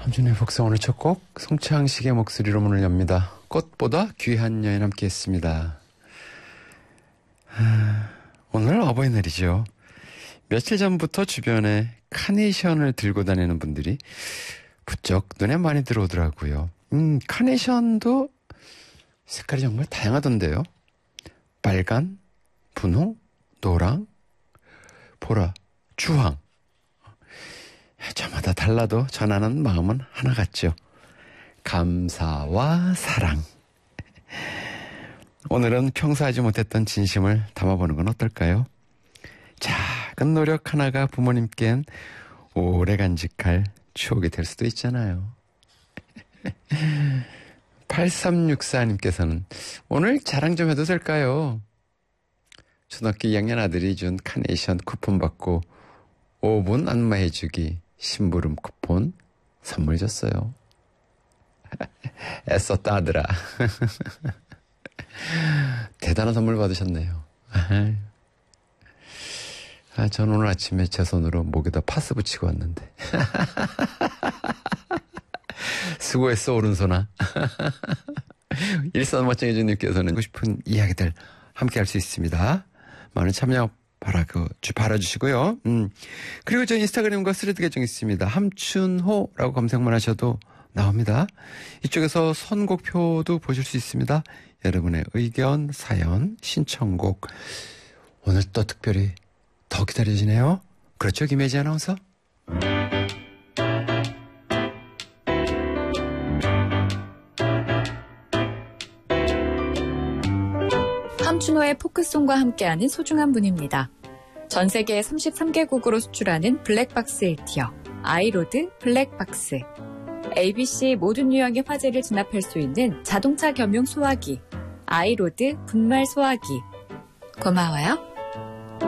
함준의 복성 오늘 첫 곡 송창식의 목소리로 문을 엽니다. 꽃보다 귀한 여인 함께 했습니다. 오늘 어버이날이죠. 며칠 전부터 주변에 카네이션을 들고 다니는 분들이 부쩍 눈에 많이 들어오더라고요. 카네이션도 색깔이 정말 다양하던데요. 빨간, 분홍, 노랑, 보라, 주황. 저마다 달라도 전하는 마음은 하나 같죠. 감사와 사랑. 오늘은 평소 하지 못했던 진심을 담아보는 건 어떨까요? 작은 노력 하나가 부모님께는 오래 간직할 추억이 될 수도 있잖아요. 8364님께서는 오늘 자랑 좀 해도 될까요? 초등학교 2학년 아들이 준 카네이션 쿠폰 받고 5분 안마해주기 심부름 쿠폰 선물 줬어요. 애썼다 아들아. 대단한 선물 받으셨네요. 전 오늘 아침에 제 손으로 목에다 파스 붙이고 왔는데. 수고했어 오른손아. 일산 멋쟁이주님께서는 하고 싶은 이야기들 함께 할 수 있습니다. 많은 참여 바라주시고요. 그리고 저 인스타그램과 스레드 계정 있습니다. 함춘호라고 검색만 하셔도 나옵니다. 이쪽에서 선곡표도 보실 수 있습니다. 여러분의 의견, 사연, 신청곡 오늘 또 특별히 더 기다려지네요. 그렇죠, 김혜지 아나운서? 함춘호의 포크송과 함께하는 소중한 분입니다. 전 세계 33개국으로 수출하는 블랙박스 1티어 아이로드 블랙박스. ABC 모든 유형의 화재를 진압할 수 있는 자동차 겸용 소화기 아이로드 분말 소화기. 고마워요.